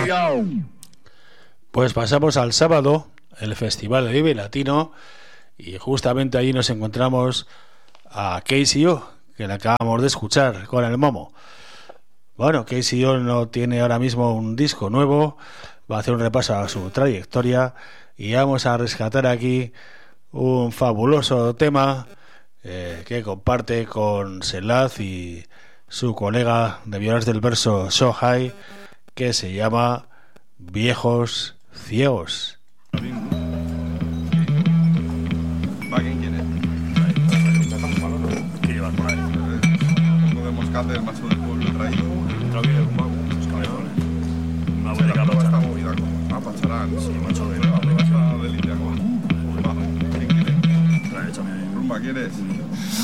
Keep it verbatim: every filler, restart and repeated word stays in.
Pues pasamos al sábado, el Festival de Vive Latino, y justamente allí nos encontramos a K C O, que le acabamos de escuchar con el Momo. Bueno, K C O no tiene ahora mismo un disco nuevo, va a hacer un repaso a su trayectoria y vamos a rescatar aquí un fabuloso tema eh, que comparte con Selaz y su colega de Violas del Verso Shohai, que se llama Viejos Ciegos. ¿Para quién quiere? ¿Qué llevas por ahí? Podemos hacer más sobre el pueblo traído. Entra bien un mago, los cabrones. Una La buena prueba capa. está movida como. Ah, Pacharán. Sí, macho, de La la prueba está del India como. ¿Quién quiere? Trae, échame ahí. Rumba, ¿quieres?